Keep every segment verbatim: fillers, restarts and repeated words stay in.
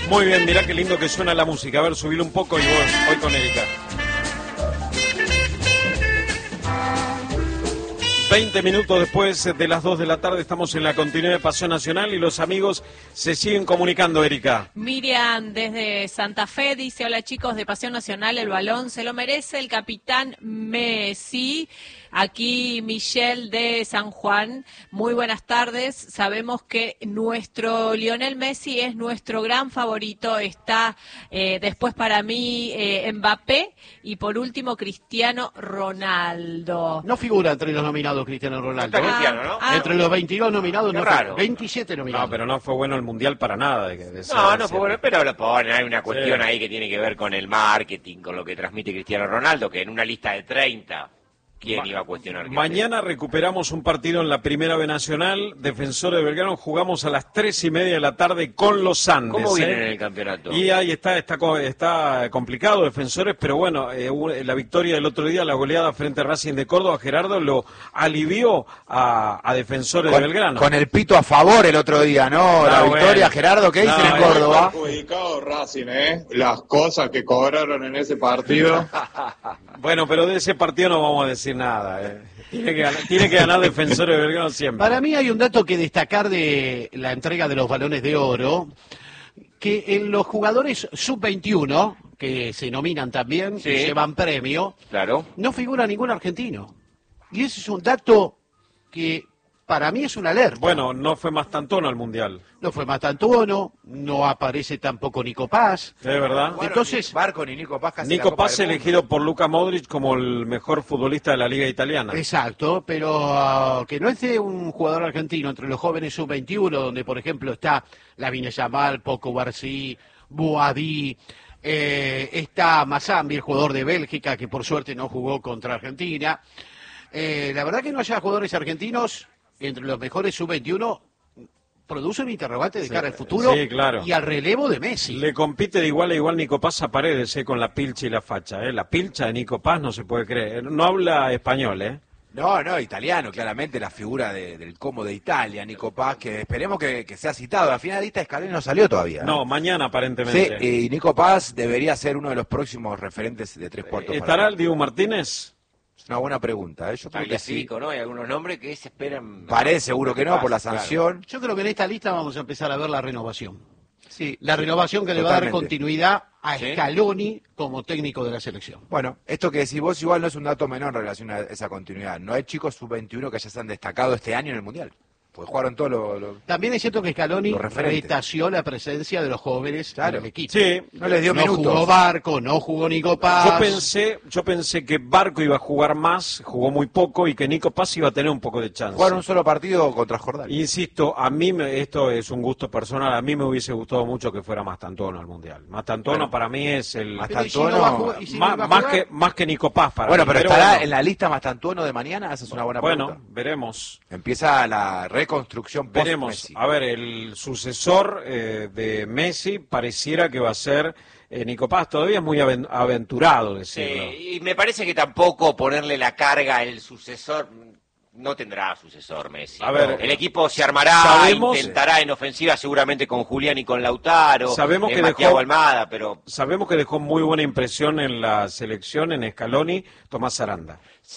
Muy bien, mirá qué lindo que suena la música. A ver, subilo un poco y voy, voy con Erika. veinte minutos después de las dos de la tarde estamos en la continuidad de Pasión Nacional y los amigos se siguen comunicando, Erika. Miriam desde Santa Fe dice: hola chicos de Pasión Nacional, el balón se lo merece el capitán Messi. Aquí Michelle de San Juan, muy buenas tardes. Sabemos que nuestro Lionel Messi es nuestro gran favorito. Está eh, después para mí eh, Mbappé y por último Cristiano Ronaldo. No figura entre los nominados Cristiano Ronaldo. Está Cristiano, ¿no? Ah, Entre los veintidós nominados, Qué no raro. veintisiete nominados. No, pero no fue bueno el Mundial para nada. De, de ser No, no, así. fue, pero lo ponen, hay una cuestión Sí. ahí que tiene que ver con el marketing, con lo que transmite Cristiano Ronaldo, que en una lista de treinta, ¿quién Ma- iba a cuestionar? que Mañana recuperamos un partido en la Primera B Nacional. Defensor de Belgrano, jugamos a las tres y media de la tarde con los sea? Andes. ¿Cómo vienen ¿eh? en el campeonato? Y ahí está, está, co- está complicado, Defensores, pero bueno, eh, hubo- la victoria del otro día, la goleada frente a Racing de Córdoba, Gerardo lo alivió a, a Defensores Con, de Belgrano. con el pito a favor el otro día, ¿no? No, la bueno. victoria, Gerardo, ¿qué No, dicen en eh, Córdoba? Perjudicado Racing, ¿eh? Las cosas que cobraron en ese partido. Bueno, pero de ese partido no vamos a decir nada. eh. Tiene, que ganar, tiene que ganar Defensores de Belgrano siempre. Para mí hay un dato que destacar de la entrega de los balones de oro, que en los jugadores sub veintiuno, que se nominan también Sí. y llevan premio, Claro. no figura ningún argentino. Y ese es un dato que para mí es una alerta. Bueno, no fue más tantono al Mundial, No fue Mastantuono, no aparece tampoco Nico Paz. ¿es verdad? Bueno, Entonces- Barco ni Nico Paz casi la Nico Copa Paz del Mundo. elegido por Luka Modric como el mejor futbolista de la Liga Italiana. Exacto, pero ah, que no es de un jugador argentino entre los jóvenes sub veintiuno, donde por ejemplo está Lamine Yamal, Poco Barcí, Boadí, eh, está Mazambi, el jugador de Bélgica, que por suerte no jugó contra Argentina. Eh, la verdad que no haya jugadores argentinos entre los mejores sub veintiuno produce un interrogante de Sí, cara al futuro sí, claro. y al relevo de Messi. Le compite de igual a igual Nico Paz a Paredes eh, con la pilcha y la facha. Eh. La pilcha de Nico Paz no se puede creer. No habla español, ¿eh? No, no, italiano, claramente la figura de- del Como de Italia, Nico Paz, que esperemos que, que sea citado. Al final la lista de Scaloni no salió todavía. ¿eh? No, mañana Sí, aparentemente. y Nico Paz debería ser uno de los próximos referentes de tres cuartos. para ¿Estará el adelante. Diego Martínez? Es una buena pregunta, ¿eh? Yo creo que sí. Tagliafico, ¿no? Hay algunos nombres que se esperan. Parece seguro que no, por la Claro. sanción. Yo creo que en esta lista vamos a empezar a ver la renovación. Sí, La renovación que le va a dar totalmente. continuidad a Sí. Scaloni como técnico de la selección. Bueno, esto que decís vos igual no es un dato menor en relación a esa continuidad. No hay chicos sub veintiuno que ya se han destacado este año en el Mundial. Pues jugaron todos los... los- También es cierto que Scaloni Los referentes. retació la presencia de los jóvenes Claro. en el equipo. Sí. No les dio no minutos. jugó Barco, no jugó Nico Paz. Yo pensé, yo pensé que Barco iba a jugar más, jugó muy poco y que Nico Paz iba a tener un poco de chance. Jugaron un solo partido contra Jordania. Insisto, a mí me- esto es un gusto personal, a mí me hubiese gustado mucho que fuera Mastantuono al Mundial. Mastantuono Bueno. para mí es el Mas- Pero ¿y si Mastantuono- no va a jugar- y si no más, va a más jugar? que más que Nico Paz para Bueno, mí. pero estará bueno, en la lista Mastantuono de mañana, esa es una buena bueno, pregunta. veremos. Empieza la reconstrucción post Veremos. Messi. A ver, el sucesor eh, de Messi pareciera que va a ser eh, Nico Paz. Todavía es muy aven- aventurado decirlo. Sí, y me parece que tampoco ponerle la carga al sucesor. No tendrá sucesor Messi. A ver, el equipo se armará, sabemos- intentará en ofensiva seguramente con Julián y con Lautaro, Sabemos eh, que Mathieu dejó- Almada, pero Sabemos que dejó muy buena impresión en la selección, en Scaloni, Tomás Aranda.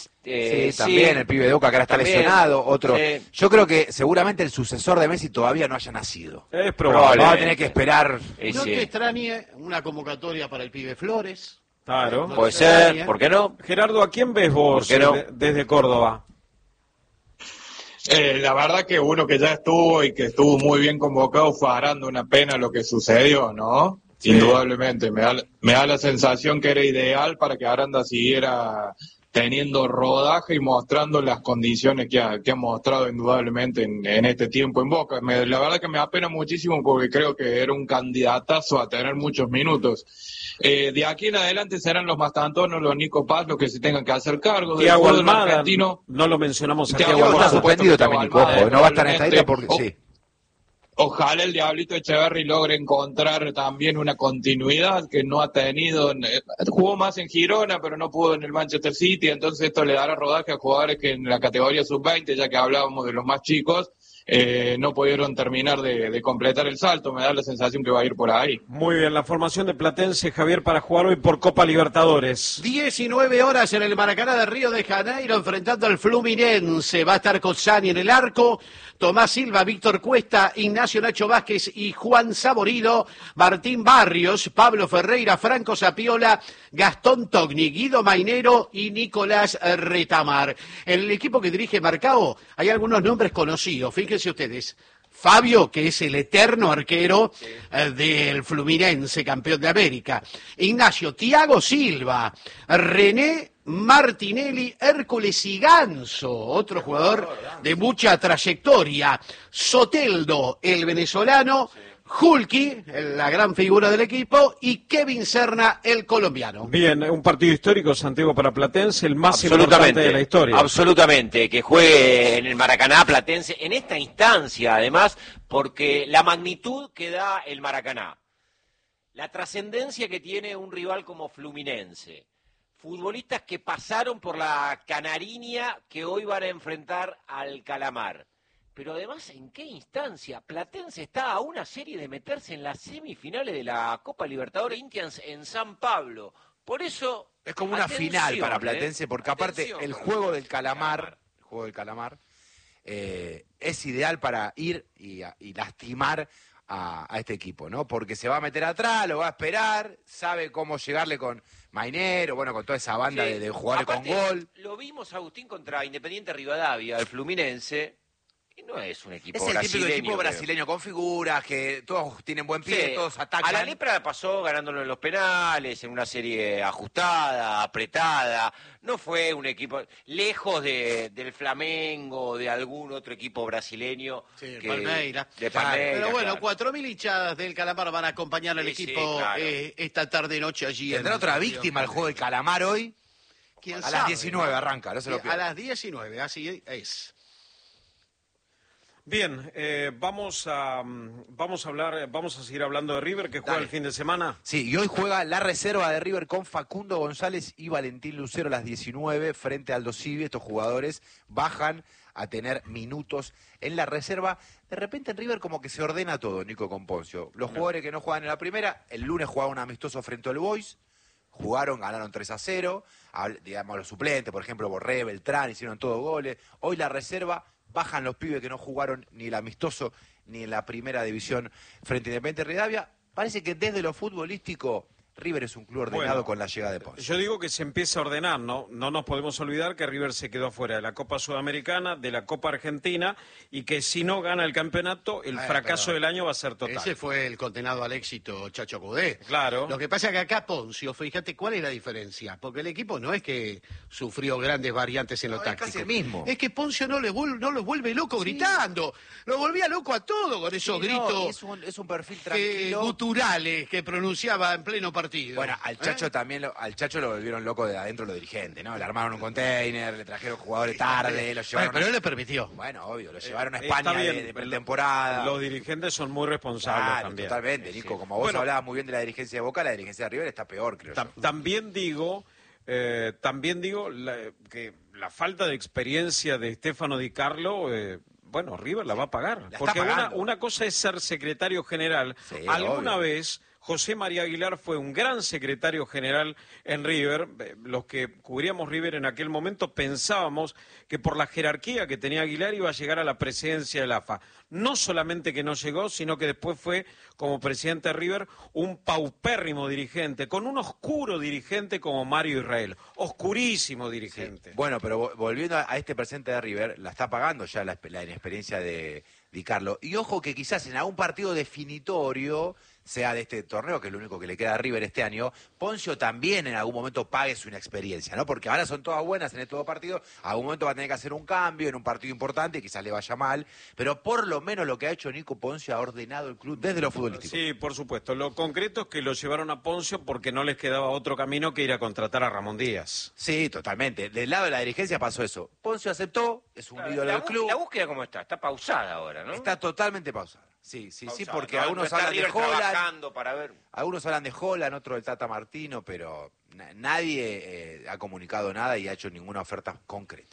eh, sí, también el pibe de Boca que ahora está también, lesionado, otro. sí. Yo creo que seguramente el sucesor de Messi todavía no haya nacido. Es Vamos probable. a tener que esperar. Eh, No sí. te extrañe una convocatoria para el pibe Flores. Claro. Puede Sí, ser, ¿eh? ¿por qué no? Gerardo, ¿a quién ves vos ¿Por qué no? eh, de- desde Córdoba? Eh, la verdad que uno que ya estuvo y que estuvo muy bien convocado fue Aranda, una pena lo que sucedió, ¿no? Sí. Indudablemente, me da, me da la sensación que era ideal para que Aranda siguiera teniendo rodaje y mostrando las condiciones que ha, que ha mostrado indudablemente en, en este tiempo en Boca. Me- la verdad que me apena muchísimo porque creo que era un candidatazo a tener muchos minutos. Eh, de aquí en adelante serán los Mastantonos, los Nico Paz, los que se tengan que hacer cargo del Thiago fútbol Almada, argentino. no lo mencionamos a Thiago Thiago Diego está Almada, Almada. suspendido Thiago también, Nico, Almada, ojo, no va a estar en esta lista porque probablemente. sí. Ojalá el Diablito Echeverri logre encontrar también una continuidad que no ha tenido. en- eh, Jugó más en Girona, pero no pudo en el Manchester City, entonces esto le dará rodaje a jugadores que en la categoría sub veinte, ya que hablábamos de los más chicos, eh, no pudieron terminar de, de completar el salto. Me da la sensación que va a ir por ahí. Muy bien, la formación de Platense, Javier, para jugar hoy por Copa Libertadores. diecinueve horas en el Maracaná de Río de Janeiro, enfrentando al Fluminense. Va a estar Cozzani en el arco, Tomás Silva, Víctor Cuesta, Ignacio Nacho Vázquez y Juan Saborido, Martín Barrios, Pablo Ferreira, Franco Sapiola, Gastón Togni, Guido Mainero y Nicolás Retamar. En el equipo que dirige Marcao hay algunos nombres conocidos, fíjense ustedes. Fabio, que es el eterno arquero eh, del Fluminense, campeón de América. Ignacio, Thiago Silva, René Martinelli, Hércules y Ganso, otro jugador de mucha trayectoria. Soteldo, el venezolano. Hulky, la gran figura del equipo, y Kevin Serna, el colombiano. Bien, un partido histórico, Santiago, para Platense, el más importante de la historia. Absolutamente, que juegue en el Maracaná Platense, en esta instancia, además, porque la magnitud que da el Maracaná, la trascendencia que tiene un rival como Fluminense, futbolistas que pasaron por la Canariña que hoy van a enfrentar al Calamar. Pero además, ¿en qué instancia? Platense está a una serie de meterse en las semifinales de la Copa Libertadores Indians en San Pablo. Por eso... Es como una atención, final para ¿eh? Platense, porque aparte Atención, el juego del calamar, el juego del calamar, eh, es ideal para ir y, y lastimar a, a este equipo, ¿no? Porque se va a meter atrás, lo va a esperar, sabe cómo llegarle con Mainero, bueno, con toda esa banda Sí. de, de jugadores Aparte, con gol. Lo vimos, Agustín, contra Independiente Rivadavia, el Fluminense, y no es un equipo Es el típico brasileño. equipo que- brasileño con figuras, que todos tienen buen pie, Sí, todos atacan. a la Lepra pasó ganándolo en los penales, en una serie ajustada, apretada. No fue un equipo lejos de, del Flamengo, de algún otro equipo brasileño. Sí, que- Palmeira. De Claro, Palmeira, pero bueno, claro. cuatro mil hinchadas del Calamar van a acompañar al Sí, sí, equipo claro. eh, esta tarde-noche allí. ¿Tendrá en otra Río víctima el de juego del Janeiro. calamar hoy? ¿Quién A las sabe, diecinueve no? arranca, no se lo Sí, a pierda. las diecinueve, así es. Bien, eh, vamos a mm, vamos a hablar, vamos a seguir hablando de River, que juega Dale. el fin de semana. Sí, y hoy juega la reserva de River con Facundo González y Valentín Lucero a las diecinueve frente al Aldo Civi. Estos jugadores bajan a tener minutos en la reserva. De repente en River como que se ordena todo, Nico, con Poncio. Los jugadores que no juegan en la primera, el lunes jugaban un amistoso frente al Boys, jugaron, ganaron tres a cero, Habl- digamos los suplentes, por ejemplo, Borré, Beltrán, hicieron todos goles. Hoy la reserva, bajan los pibes que no jugaron ni el amistoso ni en la primera división frente a Independiente Rivadavia. Parece que desde lo futbolístico River es un club ordenado Bueno, con la llegada de Ponce. Yo digo que se empieza a ordenar, ¿no? No nos podemos olvidar que River se quedó fuera de la Copa Sudamericana, de la Copa Argentina, y que si no gana el campeonato, el Eh, fracaso pero del año va a ser total. Ese fue el condenado al éxito Chacho Cudé. Claro. Lo que pasa es que acá Poncio, fíjate cuál es la diferencia, porque el equipo no es que sufrió grandes variantes en lo No, es táctico. casi el mismo. Es que Poncio no, le vuel- no los vuelve loco gritando, lo volvía loco a todo con esos Sí, no, gritos es, un, es un perfil que- tranquilo. guturales que pronunciaba en pleno partido. Bueno, al Chacho ¿Eh? también, lo, al Chacho lo volvieron loco de adentro los dirigentes, ¿no? Le armaron un container, le trajeron jugadores tarde, lo Bueno, llevaron... pero a- él le permitió. Bueno, obvio, lo llevaron a Eh, España está bien, de, de pero pretemporada. Los dirigentes son muy responsables Claro, también. totalmente, Nico. Como vos Bueno, hablabas muy bien de la dirigencia de Boca, la dirigencia de River está peor, creo Ta- yo. También digo, eh, también digo la- que la falta de experiencia de Stefano Di Carlo, eh, bueno, River la va a pagar. está Porque una, pagando. una cosa es ser secretario general. Sí, Alguna obvio. vez José María Aguilar fue un gran secretario general en River. Eh, Los que cubríamos River en aquel momento pensábamos que por la jerarquía que tenía Aguilar iba a llegar a la presidencia del A F A. No solamente que no llegó, sino que después fue, como presidente de River, un paupérrimo dirigente, con un oscuro dirigente como Mario Israel. Oscurísimo dirigente. Bueno, pero vo- volviendo a, a este presente de River, la está pagando ya la, la inexperiencia de Di Carlo. Y ojo que quizás en algún partido definitorio, sea de este torneo, que es lo único que le queda a River este año, Poncio también en algún momento pague su inexperiencia, ¿no? Porque ahora son todas buenas en estos dos partidos, algún momento va a tener que hacer un cambio en un partido importante, quizás le vaya mal, pero por lo menos lo que ha hecho Nico Poncio ha ordenado el club desde lo futbolístico. Sí, por supuesto. Lo concreto es que lo llevaron a Poncio porque no les quedaba otro camino que ir a contratar a Ramón Díaz. Sí, totalmente. Del lado de la dirigencia pasó eso. Poncio aceptó, es un ídolo La, del bú- club. la búsqueda, ¿cómo está? Está pausada ahora, ¿no? Está totalmente pausada. Sí, sí, sí, Pausada, porque ¿no? algunos Está hablan de River Holland, trabajando para ver. algunos hablan de Holland, otros del Tata Martino, pero na- nadie eh, ha comunicado nada y ha hecho ninguna oferta concreta.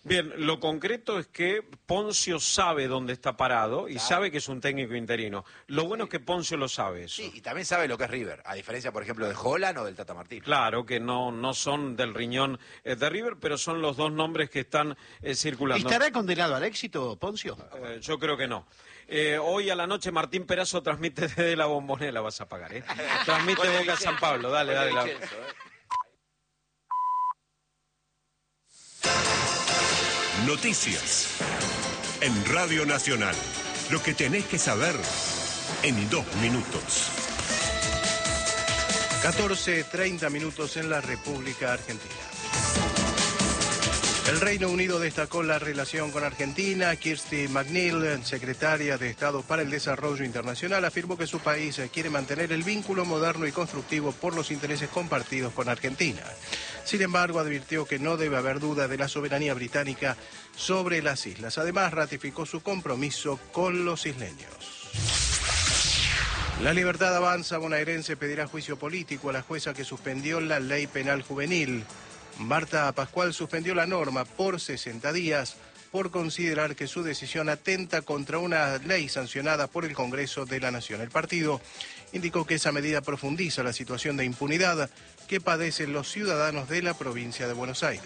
Bien, lo concreto es que Poncio sabe dónde está parado y Claro. sabe que es un técnico interino. Lo bueno Sí. es que Poncio lo sabe eso. Sí, y también sabe lo que es River, a diferencia, por ejemplo, de Holland o del Tata Martino. Claro que no, no son del riñón eh, de River, pero son los dos nombres que están eh, circulando. ¿Estará condenado al éxito, Poncio? Eh, yo creo que no. Eh, hoy a la noche Martín Perazo transmite desde la Bombonera, vas a pagar, ¿eh? Transmite Gol de Boca Vicenzo, San Pablo, dale, gol de dale. la- Vicenzo, ¿eh? Noticias. En Radio Nacional. Lo que tenés que saber en dos minutos. catorce treinta minutos en la República Argentina. El Reino Unido destacó la relación con Argentina. Kirsty McNeil, secretaria de Estado para el Desarrollo Internacional, afirmó que su país quiere mantener el vínculo moderno y constructivo por los intereses compartidos con Argentina. Sin embargo, advirtió que no debe haber duda de la soberanía británica sobre las islas. Además, ratificó su compromiso con los isleños. La Libertad Avanza bonaerense pedirá juicio político a la jueza que suspendió la ley penal juvenil. Marta Pascual suspendió la norma por sesenta días por considerar que su decisión atenta contra una ley sancionada por el Congreso de la Nación. El partido indicó que esa medida profundiza la situación de impunidad que padecen los ciudadanos de la provincia de Buenos Aires.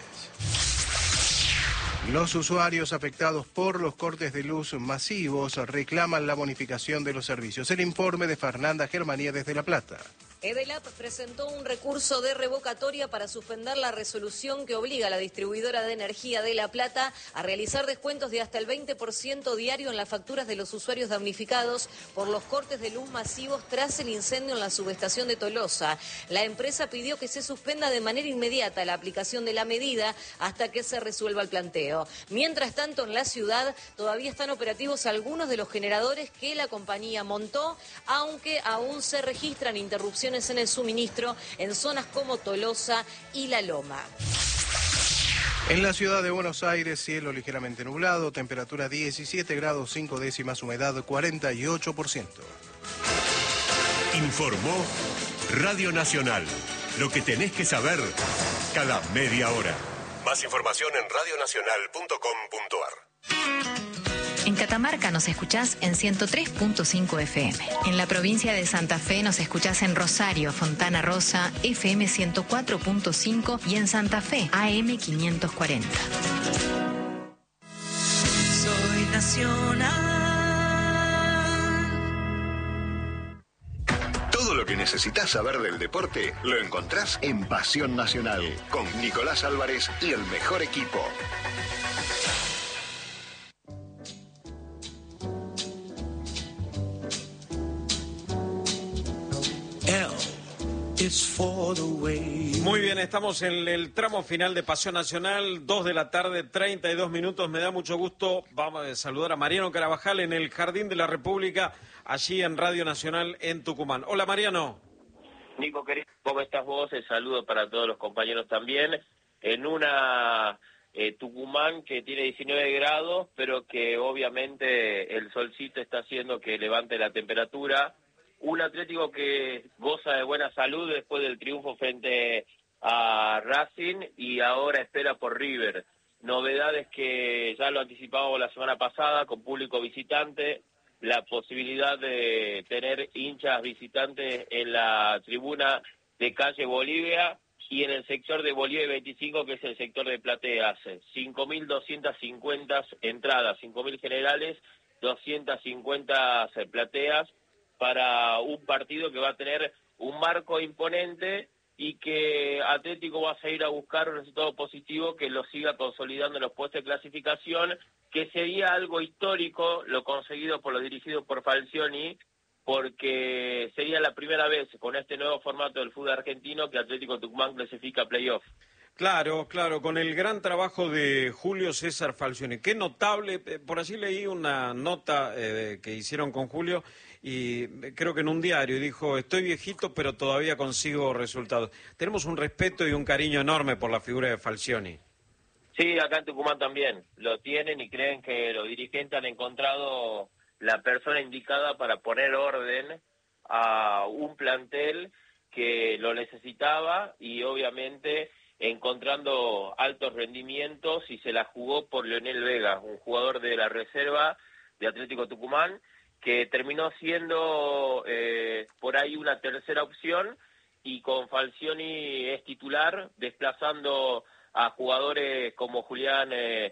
Los usuarios afectados por los cortes de luz masivos reclaman la bonificación de los servicios. El informe de Fernanda Germanía desde La Plata. Edelap presentó un recurso de revocatoria para suspender la resolución que obliga a la distribuidora de energía de La Plata a realizar descuentos de hasta el veinte por ciento diario en las facturas de los usuarios damnificados por los cortes de luz masivos tras el incendio en la subestación de Tolosa. La empresa pidió que se suspenda de manera inmediata la aplicación de la medida hasta que se resuelva el planteo. Mientras tanto, en la ciudad todavía están operativos algunos de los generadores que la compañía montó, aunque aún se registran interrupciones en el suministro en zonas como Tolosa y La Loma. En la ciudad de Buenos Aires, cielo ligeramente nublado, temperatura diecisiete grados cinco décimas, humedad cuarenta y ocho por ciento. Informó Radio Nacional. Lo que tenés que saber cada media hora. Más información en radionacional punto com punto ar. En Catamarca nos escuchás en ciento tres punto cinco F M. En la provincia de Santa Fe nos escuchás en Rosario, Fontana Rosa, F M ciento cuatro punto cinco y en Santa Fe, A M quinientos cuarenta. Soy nacional. Todo lo que necesitas saber del deporte lo encontrás en Pasión Nacional, con Nicolás Álvarez y el mejor equipo. Muy bien, estamos en el tramo final de Pasión Nacional, dos de la tarde, treinta y dos minutos. Me da mucho gusto vamos a saludar a Mariano Carabajal en el Jardín de la República, allí en Radio Nacional en Tucumán. Hola, Mariano. Nico, querido, ¿cómo estás vos? El saludo para todos los compañeros también. En una eh, Tucumán que tiene diecinueve grados, pero que obviamente el solcito está haciendo que levante la temperatura. Un Atlético que goza de buena salud después del triunfo frente a Racing y ahora espera por River. Novedades que ya lo anticipábamos la semana pasada con público visitante, la posibilidad de tener hinchas visitantes en la tribuna de calle Bolivia y en el sector de Bolivia veinticinco, que es el sector de plateas. cinco mil doscientas cincuenta entradas, cinco mil generales, doscientas cincuenta plateas, para un partido que va a tener un marco imponente y que Atlético va a salir a buscar un resultado positivo que lo siga consolidando en los puestos de clasificación, que sería algo histórico lo conseguido por lo dirigido por Falcioni, porque sería la primera vez con este nuevo formato del fútbol argentino que Atlético Tucumán clasifica a playoff. Claro, claro, con el gran trabajo de Julio César Falcioni. Qué notable, por allí leí una nota eh, que hicieron con Julio y creo que en un diario dijo, estoy viejito pero todavía consigo resultados. Tenemos un respeto y un cariño enorme por la figura de Falcioni. Sí, acá en Tucumán también lo tienen y creen que los dirigentes han encontrado la persona indicada para poner orden a un plantel que lo necesitaba y obviamente encontrando altos rendimientos y se la jugó por Leonel Vega, un jugador de la reserva de Atlético Tucumán, que terminó siendo eh, por ahí una tercera opción, y con Falcioni es titular, desplazando a jugadores como Julián eh,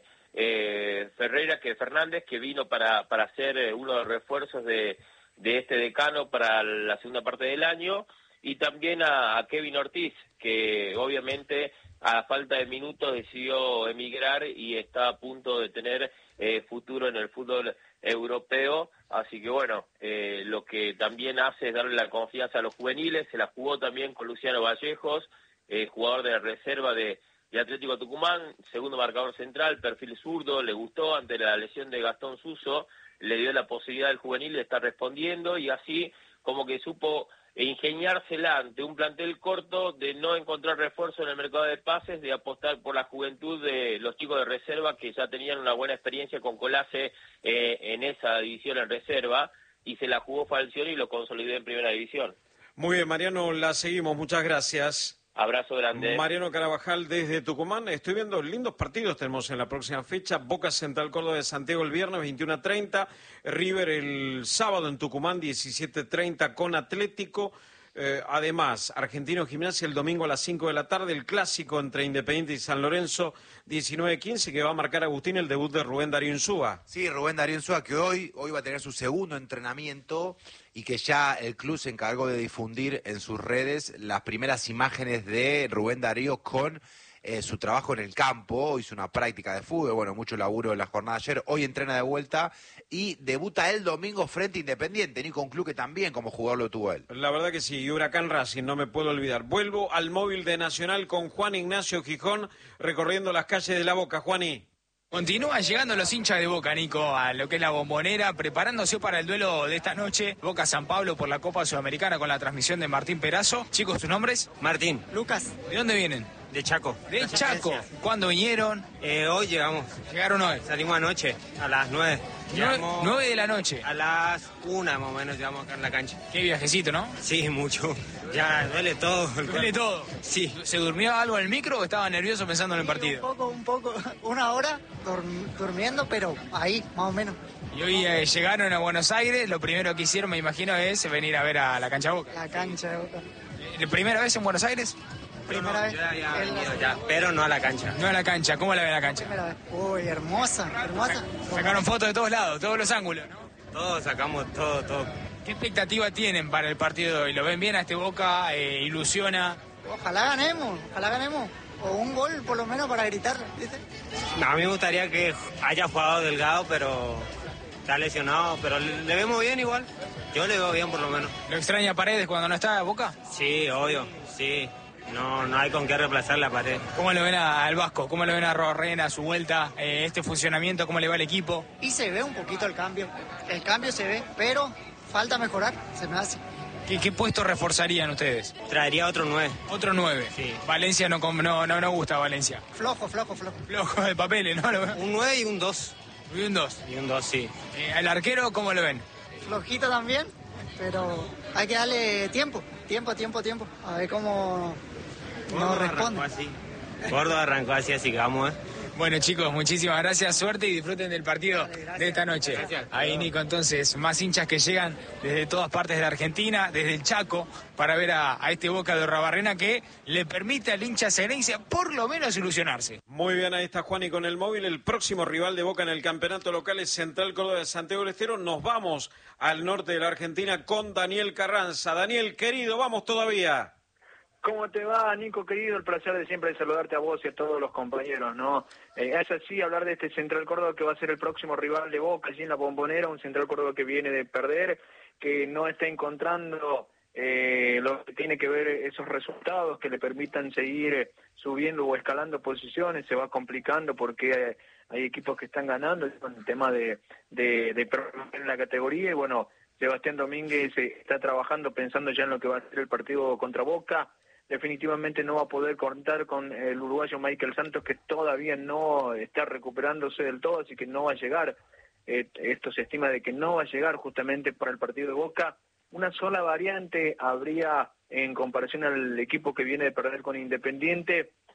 eh, Ferreira, que Fernández, que vino para, para ser eh, uno de los refuerzos de, de este decano para la segunda parte del año, y también a, a Kevin Ortiz, que obviamente a falta de minutos decidió emigrar y está a punto de tener eh, futuro en el fútbol europeo. Así que bueno, eh, lo que también hace es darle la confianza a los juveniles. Se la jugó también con Luciano Vallejos, eh, jugador de la reserva de, de Atlético Tucumán, segundo marcador central, perfil zurdo, le gustó ante la lesión de Gastón Suso, le dio la posibilidad al juvenil de estar respondiendo, y así como que supo ingeniársela ante un plantel corto, de no encontrar refuerzo en el mercado de pases, de apostar por la juventud de los chicos de reserva, que ya tenían una buena experiencia con Colase eh, en esa división en reserva, y se la jugó Falcioni y lo consolidó en primera división. Muy bien, Mariano, la seguimos, muchas gracias. Abrazo grande. Mariano Carabajal desde Tucumán. Estoy viendo lindos partidos, tenemos en la próxima fecha. Boca Central Córdoba de Santiago el viernes veintiuno a treinta, River el sábado en Tucumán diecisiete treinta con Atlético. Eh, además, Argentino Gimnasia el domingo a las cinco de la tarde, el clásico entre Independiente y San Lorenzo diecinueve quince, que va a marcar Agustín el debut de Rubén Darío Insúa. Sí, Rubén Darío Insúa, que hoy, hoy va a tener su segundo entrenamiento y que ya el club se encargó de difundir en sus redes las primeras imágenes de Rubén Darío con eh, su trabajo en el campo. Hizo una práctica de fútbol, bueno, mucho laburo en la jornada de ayer. Hoy entrena de vuelta y debuta el domingo frente a Independiente, ni con club que también como jugador lo tuvo él. La verdad que sí, y Huracán Racing, no me puedo olvidar. Vuelvo al móvil de Nacional con Juan Ignacio Gijón, recorriendo las calles de La Boca. Juaní. Continúan llegando los hinchas de Boca, Nico, a lo que es la Bombonera, preparándose para el duelo de esta noche, Boca-San Pablo por la Copa Sudamericana, con la transmisión de Martín Perazo. Chicos, ¿sus nombres? Martín. Lucas. ¿De dónde vienen? De Chaco. De Chaco. ¿Cuándo vinieron? Eh, hoy llegamos. ¿Llegaron hoy? Salimos anoche, a las nueve. Llegamos nueve de la noche. A las una más o menos llegamos acá en la cancha. Qué viajecito, ¿no? Sí, mucho. Ya duele todo. ¿Duele todo? Sí. ¿Se durmió algo en el micro o estaba nervioso pensando en el partido? Un poco, un poco. Una hora dur- durmiendo, pero ahí, más o menos. Y hoy eh, llegaron a Buenos Aires, lo primero que hicieron, me imagino, es venir a ver a la cancha de Boca. La cancha de Boca. ¿La primera vez en Buenos Aires? Primera vez. Yo ya había venido ya, pero no a la cancha. No a la cancha, ¿cómo la ven la cancha? Primera vez. Uy, hermosa, hermosa. Sacaron fotos de todos lados, todos los ángulos, ¿no? Todos sacamos todo, todo. ¿Qué expectativa tienen para el partido de hoy? ¿Lo ven bien a este Boca? Eh, ¿Ilusiona? Ojalá ganemos, ojalá ganemos. O un gol por lo menos para gritar, ¿viste? No, a mí me gustaría que haya jugado Delgado, pero está lesionado, pero le vemos bien igual. Yo le veo bien por lo menos. ¿Lo extraña Paredes cuando no está Boca? Sí, obvio, sí. No, no hay con qué reemplazar la pared. ¿Cómo lo ven a- al Vasco? ¿Cómo lo ven a Rorrena, a su vuelta, eh, este funcionamiento? ¿Cómo le va al equipo? Y se ve un poquito el cambio. El cambio se ve, pero falta mejorar, se me hace. ¿Qué, qué puesto reforzarían ustedes? Traería otro nueve. Otro nueve. Sí. Valencia no, com- no, no, no gusta Valencia. Flojo, flojo, flojo. Flojo de papeles, ¿no? Lo- Un nueve y un dos. Y un dos. Y un dos, sí. Eh, ¿El arquero cómo lo ven? Flojito también, pero hay que darle tiempo, tiempo, tiempo, tiempo. A ver cómo nos Gordo responde. arrancó así. Gordo arrancó así, así que vamos, ¿eh? Bueno, chicos, muchísimas gracias, suerte y disfruten del partido de esta noche. Ahí, Nico, entonces, más hinchas que llegan desde todas partes de la Argentina, desde el Chaco, para ver a, a este Boca de Rabarrena que le permite al hincha Serencia por lo menos ilusionarse. Muy bien, ahí está Juani con el móvil. El próximo rival de Boca en el campeonato local es Central Córdoba de Santiago del Estero. Nos vamos al norte de la Argentina con Daniel Carranza. Daniel, querido, vamos todavía. ¿Cómo te va, Nico, querido? El placer de siempre de saludarte a vos y a todos los compañeros, ¿no? Eh, es así hablar de este Central Córdoba que va a ser el próximo rival de Boca allí en la Bombonera, un Central Córdoba que viene de perder, que no está encontrando eh, lo que tiene que ver esos resultados que le permitan seguir eh, subiendo o escalando posiciones, se va complicando porque eh, hay equipos que están ganando con el tema de, de, de permanecer en la categoría y bueno, Sebastián Domínguez eh, está trabajando pensando ya en lo que va a ser el partido contra Boca. Definitivamente no va a poder contar con el uruguayo Michael Santos, que todavía no está recuperándose del todo, así que no va a llegar. Eh, esto se estima de que no va a llegar justamente para el partido de Boca. Una sola variante habría en comparación al equipo que viene de perder con Independiente,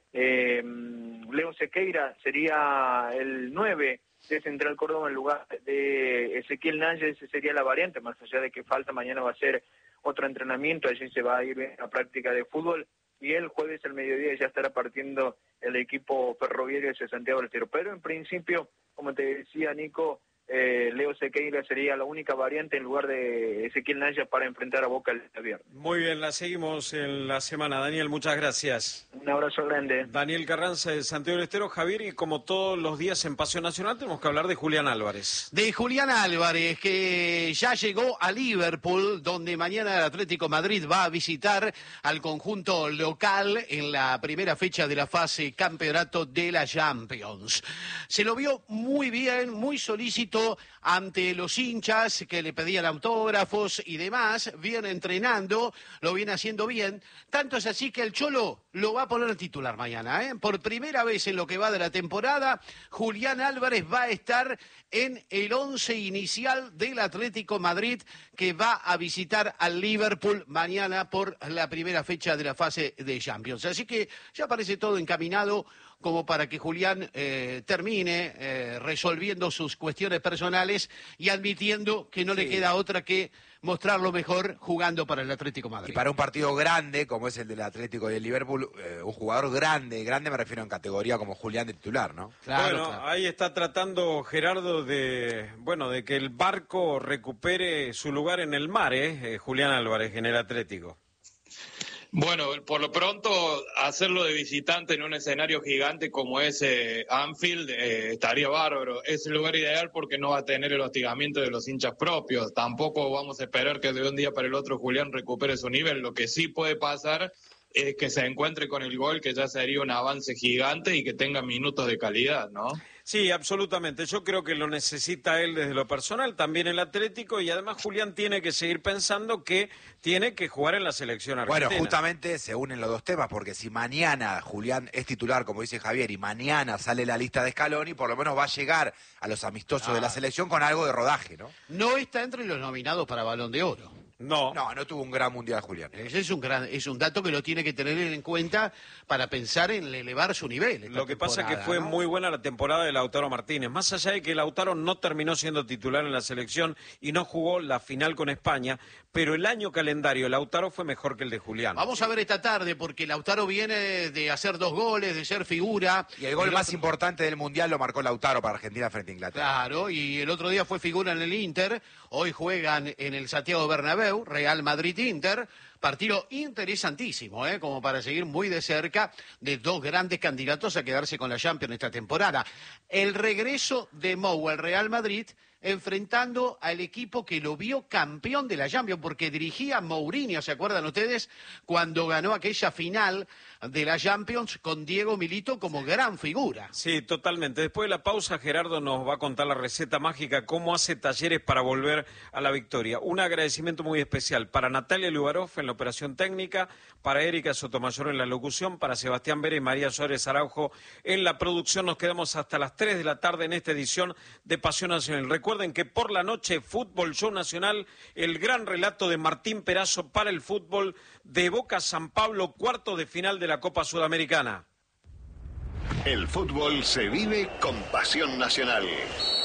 Eh, Leo Sequeira sería el nueve de Central Córdoba en lugar de Ezequiel Nández, sería la variante, más allá de que falta, mañana va a ser otro entrenamiento, allí se va a ir a práctica de fútbol, y el jueves al mediodía ya estará partiendo el equipo ferroviario de Santiago del Estero. Pero en principio, como te decía Nico, eh, Leo Sequeira sería la única variante en lugar de Ezequiel Naya para enfrentar a Boca el viernes. Muy bien, la seguimos en la semana. Daniel, muchas gracias. Un abrazo grande. Daniel Carranza de Santiago del Estero. Javier, y como todos los días en Pasión Nacional tenemos que hablar de Julián Álvarez. De Julián Álvarez, que ya llegó a Liverpool, donde mañana el Atlético Madrid va a visitar al conjunto local en la primera fecha de la fase campeonato de la Champions. Se lo vio muy bien, muy solícito ante los hinchas que le pedían autógrafos y demás, viene entrenando, lo viene haciendo bien, tanto es así que el Cholo lo va a poner titular mañana, ¿eh? Por primera vez en lo que va de la temporada, Julián Álvarez va a estar en el once inicial del Atlético Madrid, que va a visitar al Liverpool mañana por la primera fecha de la fase de Champions. Así que ya parece todo encaminado como para que Julián eh, termine eh, resolviendo sus cuestiones personales y admitiendo que no sí. le queda otra que mostrarlo mejor jugando para el Atlético de Madrid. Y para un partido grande, como es el del Atlético y el Liverpool, eh, un jugador grande, grande me refiero en categoría como Julián de titular, ¿no? Claro, bueno, claro. Ahí está tratando Gerardo de, bueno, de que el barco recupere su lugar en el mar, ¿eh? Eh, Julián Álvarez en el Atlético. Bueno, por lo pronto, hacerlo de visitante en un escenario gigante como es eh, Anfield eh, estaría bárbaro. Es el lugar ideal porque no va a tener el hostigamiento de los hinchas propios. Tampoco vamos a esperar que de un día para el otro Julián recupere su nivel. Lo que sí puede pasar es que se encuentre con el gol, que ya sería un avance gigante y que tenga minutos de calidad, ¿no? Sí, absolutamente. Yo creo que lo necesita él desde lo personal, también el Atlético, y además Julián tiene que seguir pensando que tiene que jugar en la selección argentina. Bueno, justamente se unen los dos temas, porque si mañana Julián es titular, como dice Javier, y mañana sale la lista de Scaloni, por lo menos va a llegar a los amistosos ah. de la selección con algo de rodaje, ¿no? No está entre los nominados para Balón de Oro. No. No, no tuvo un gran mundial Julián. Ese es un gran, es un dato que lo tiene que tener en cuenta para pensar en elevar su nivel. Lo que pasa es que fue ¿no? muy buena la temporada de Lautaro Martínez. Más allá de que Lautaro no terminó siendo titular en la selección y no jugó la final con España, pero el año calendario Lautaro fue mejor que el de Julián. Vamos a ver esta tarde, porque Lautaro viene de hacer dos goles, de ser figura. Y el gol el más otro... importante del mundial lo marcó Lautaro para Argentina frente a Inglaterra. Claro, y el otro día fue figura en el Inter. Hoy juegan en el Santiago Bernabéu, Real Madrid-Inter. Partido interesantísimo, ¿eh? Como para seguir muy de cerca de dos grandes candidatos a quedarse con la Champions esta temporada. El regreso de Mou al Real Madrid, enfrentando al equipo que lo vio campeón de la Champions, porque dirigía Mourinho, ¿se acuerdan ustedes? Cuando ganó aquella final de la Champions con Diego Milito como gran figura. Sí, totalmente. Después de la pausa, Gerardo nos va a contar la receta mágica, cómo hace Talleres para volver a la victoria. Un agradecimiento muy especial para Natalia Lubarov en la operación técnica, para Erika Sotomayor en la locución, para Sebastián Vera y María Suárez Araujo en la producción. Nos quedamos hasta las tres de la tarde en esta edición de Pasión Nacional. Recuerden que por la noche, Fútbol Show Nacional, el gran relato de Martín Perazo para el fútbol de Boca San Pablo, cuarto de final de la Copa Sudamericana. El fútbol se vive con Pasión Nacional.